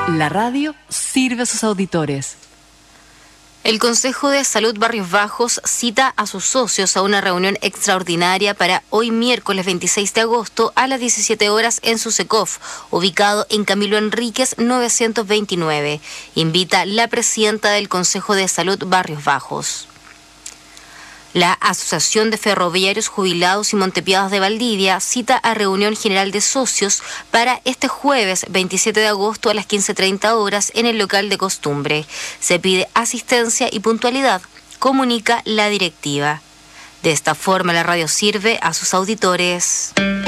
La radio sirve a sus auditores. El Consejo de Salud Barrios Bajos cita a sus socios a una reunión extraordinaria para hoy miércoles 26 de agosto a las 17 horas en su SECOF, ubicado en Camilo Enríquez 929. Invita la presidenta del Consejo de Salud Barrios Bajos. La Asociación de Ferroviarios Jubilados y Montepiados de Valdivia cita a reunión general de socios para este jueves 27 de agosto a las 15:30 horas en el local de costumbre. Se pide asistencia y puntualidad, comunica la directiva. De esta forma la radio sirve a sus auditores.